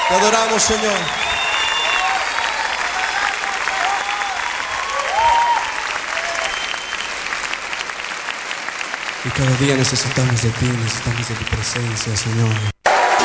Te adoramos, Señor. Y cada día necesitamos de ti, necesitamos de tu presencia, Señor.